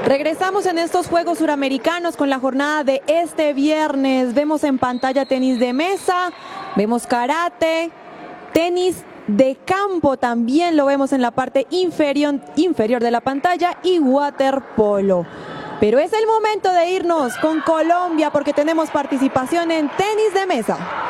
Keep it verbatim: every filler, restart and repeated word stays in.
Regresamos en estos Juegos Suramericanos con la jornada de este viernes. Vemos en pantalla tenis de mesa, vemos karate, tenis de campo también lo vemos en la parte inferior, inferior de la pantalla y waterpolo. Pero es el momento de irnos con Colombia porque tenemos participación en tenis de mesa.